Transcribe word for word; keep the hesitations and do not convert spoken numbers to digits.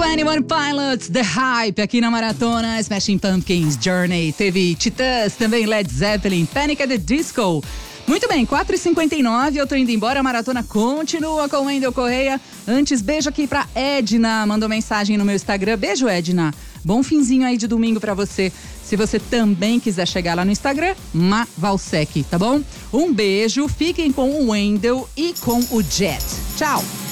Twenty One Pilots, The Hype, aqui na Maratona, Smashing Pumpkins, Journey, teve Titãs, também Led Zeppelin, Panic! At the Disco. Muito bem, quatro e cinquenta e nove, eu tô indo embora, a maratona continua com o Wendel Correia. Antes, beijo aqui pra Edna, mandou mensagem no meu Instagram. Beijo, Edna. Bom finzinho aí de domingo pra você. Se você também quiser chegar lá no Instagram, Ma Valsec, tá bom? Um beijo, fiquem com o Wendel e com o Jet. Tchau!